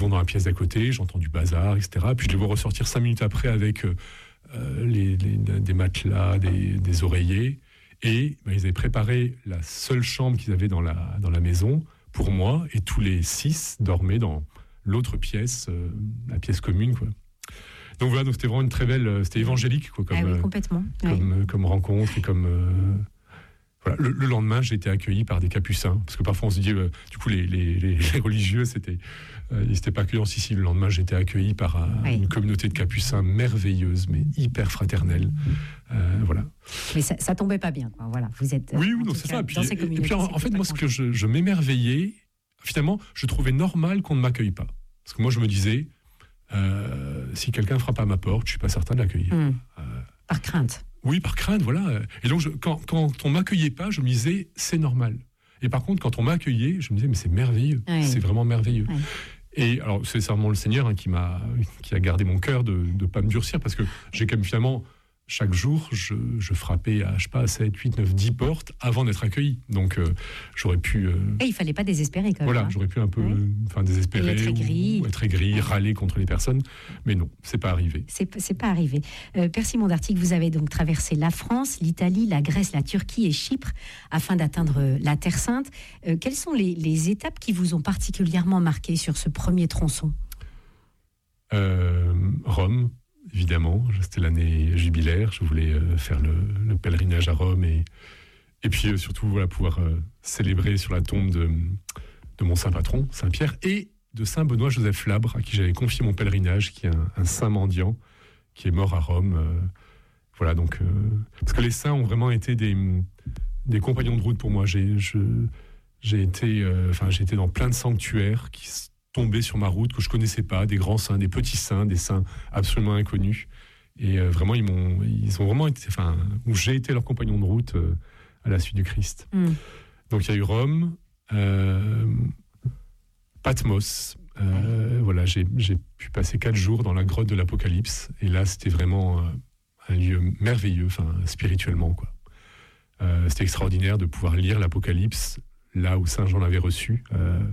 dans la pièce d'à côté, j'entends du bazar, etc. Puis je les vois ressortir 5 minutes après avec des matelas, des oreillers. Et ils avaient préparé la seule chambre qu'ils avaient dans la maison pour moi. Et tous les 6 dormaient dans l'autre pièce, la pièce commune, quoi. Donc voilà, donc c'était vraiment une très belle... C'était évangélique, quoi, complètement. Comme rencontre et comme... Voilà. Le lendemain, j'ai été accueilli par des capucins, parce que parfois on se dit, du coup, les religieux, ils n'étaient pas accueillants. Si, le lendemain, j'ai été accueilli par une communauté de capucins merveilleuse, mais hyper fraternelle. Voilà. Mais ça tombait pas bien, quoi. Voilà, vous êtes. Oui, non, c'est ça. Et puis, en fait, moi, ce que je m'émerveillais, finalement, je trouvais normal qu'on ne m'accueille pas. Parce que moi, je me disais, si quelqu'un frappe à ma porte, je suis pas certain de l'accueillir. Par crainte. Oui, par crainte, voilà. Et donc, quand on m'accueillait pas, je me disais, c'est normal. Et par contre, quand on m'a accueilli, je me disais, mais c'est merveilleux. Oui. C'est vraiment merveilleux. Oui. Et alors, c'est certainement le Seigneur qui a gardé mon cœur de ne pas me durcir, parce que j'ai quand même finalement, chaque jour, je frappais à, 7, 8, 9, 10 portes avant d'être accueilli. Donc, j'aurais pu... Et il fallait pas désespérer, quand même. Voilà, j'aurais pu un peu désespérer. Ou être aigri, râler contre les personnes. Mais non, c'est pas arrivé. C'est pas arrivé. Père Simon d'Artigues, vous avez donc traversé la France, l'Italie, la Grèce, la Turquie et Chypre afin d'atteindre la Terre Sainte. Quelles sont les étapes qui vous ont particulièrement marqué sur ce premier tronçon ? Rome. Évidemment, c'était l'année jubilaire, je voulais faire le pèlerinage à Rome et puis surtout pouvoir célébrer sur la tombe de mon saint patron, Saint Pierre, et de Saint Benoît-Joseph Labre, à qui j'avais confié mon pèlerinage, qui est un saint mendiant, qui est mort à Rome. Voilà, donc, parce que les saints ont vraiment été des compagnons de route pour moi. J'ai été dans plein de sanctuaires qui tombaient sur ma route que je connaissais pas, des grands saints, des petits saints, des saints absolument inconnus. Et vraiment, ils ont vraiment été, où j'ai été leur compagnon de route à la suite du Christ. Donc il y a eu Rome, Patmos. Voilà, j'ai pu passer 4 jours dans la grotte de l'Apocalypse. Et là, c'était vraiment un lieu merveilleux, spirituellement, quoi. C'était extraordinaire de pouvoir lire l'Apocalypse là où Saint Jean l'avait reçu.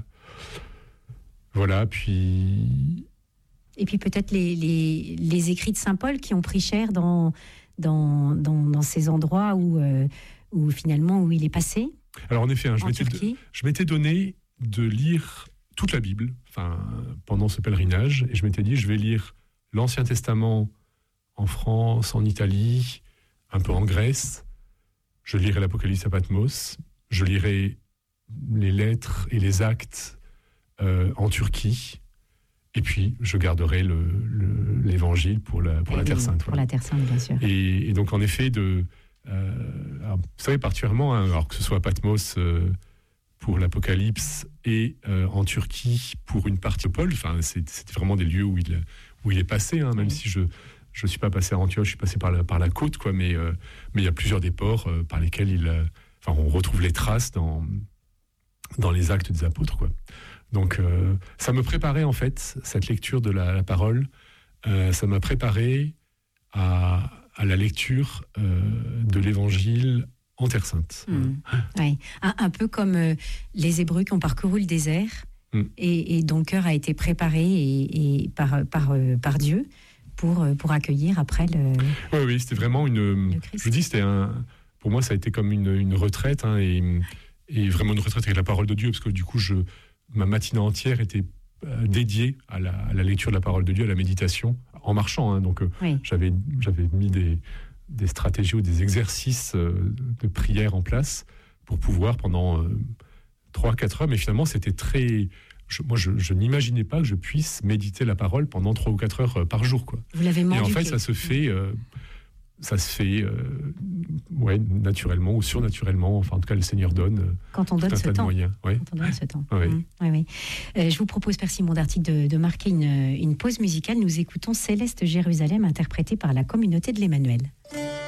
Voilà, puis... Et puis peut-être les écrits de Saint Paul qui ont pris cher dans ces endroits où finalement où il est passé. Alors en effet, je m'étais donné de lire toute la Bible pendant ce pèlerinage, et je m'étais dit, je vais lire l'Ancien Testament en France, en Italie, un peu en Grèce, je lirai l'Apocalypse à Patmos, je lirai les lettres et les actes en Turquie, et puis je garderai l'évangile pour la Terre Sainte. Pour la Terre Sainte, bien sûr. Et donc en effet, vous savez, particulièrement, alors que ce soit à Patmos pour l'Apocalypse et en Turquie pour une partie de Paul, c'était vraiment des lieux où il est passé, même si je suis pas passé à Antioche, je suis passé par la côte, quoi, mais il y a plusieurs des ports par lesquels on retrouve les traces dans les actes des apôtres, quoi. Donc, ça me préparait, en fait, cette lecture de la parole, ça m'a préparé à la lecture de l'Évangile en Terre Sainte. Oui. Un peu comme les Hébreux qui ont parcouru le désert, et dont le cœur a été préparé et par Dieu pour accueillir après le... Oui, c'était vraiment je vous dis, pour moi, ça a été comme une retraite, et vraiment une retraite avec la parole de Dieu, parce que du coup, ma matinée entière était dédiée à la lecture de la parole de Dieu, à la méditation, en marchant. Donc, j'avais mis des stratégies ou des exercices de prière en place pour pouvoir, pendant 3-4 heures, mais finalement, c'était très... Je n'imaginais pas que je puisse méditer la parole pendant 3 ou 4 heures par jour, quoi. Vous l'avez mendiqué. Et en fait, ça se fait... naturellement ou surnaturellement. En tout cas, le Seigneur donne quand on donne ce temps. Moyens. Ouais. Quand on donne ce temps. Oui. Je vous propose, Père Simon d'Artigues, de marquer une pause musicale. Nous écoutons Céleste Jérusalem, interprétée par la communauté de l'Emmanuel.